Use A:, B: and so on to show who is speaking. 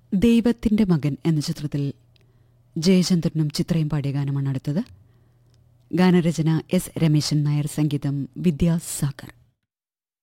A: ദൈവത്തിന്റെ മകൻ എന്ന ചിത്രത്തിൽ ജയചന്ദ്രനും ചിത്രയും പാടിയ ഗാനമാണ് അടുത്തത്. ഗാനരചന എസ് രമേശൻ നായർ, സംഗീതം വിദ്യാസാഗർ.